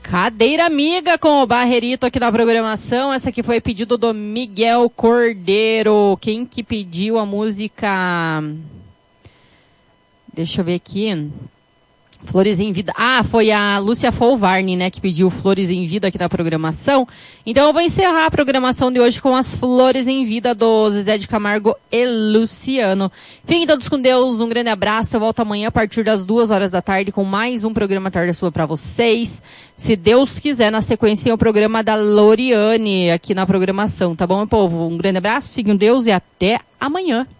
Cadeira Amiga com o Barrerito aqui na programação. Essa aqui foi pedido do Miguel Cordeiro. Quem que pediu a música? Deixa eu ver aqui. Flores em Vida. Ah, foi a Lúcia Folvarni, né, que pediu Flores em Vida aqui na programação. Então eu vou encerrar a programação de hoje com as Flores em Vida do Zezé de Camargo e Luciano. Fiquem todos com Deus, um grande abraço. Eu volto amanhã a partir das 2 horas da tarde com mais um programa Tarde Sua pra vocês. Se Deus quiser, na sequência, o programa da Loriane aqui na programação, tá bom, meu povo? Um grande abraço, fiquem com Deus e até amanhã.